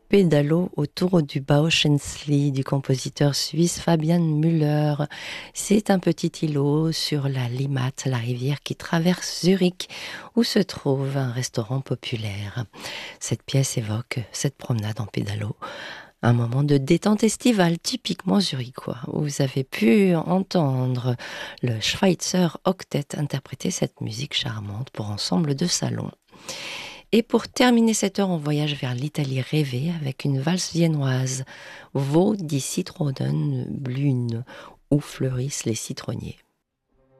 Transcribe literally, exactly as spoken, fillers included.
Pédalo autour du Bauschenslee du compositeur suisse Fabian Müller. C'est un petit îlot sur la Limmat, la rivière qui traverse Zurich, où se trouve un restaurant populaire. Cette pièce évoque cette promenade en pédalo, un moment de détente estivale typiquement zurichois, où vous avez pu entendre le Schweitzer Octet interpréter cette musique charmante pour ensemble de salon. Et pour terminer cette heure, on voyage vers l'Italie rêvée avec une valse viennoise, Wo die Zitronen blühen, où fleurissent les citronniers.